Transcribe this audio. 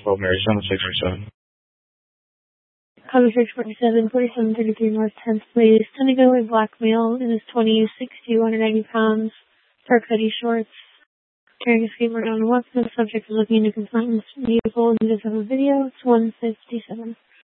12 Mary's on the 647. Copy 647, 4733 North 10th, please. Tendigo, a black male in his 20s, 6'2", 190 pounds, dark hoodie shorts, carrying a skateboard on a weapon. The subject is looking into compliance vehicle. He does have a video. It's 157.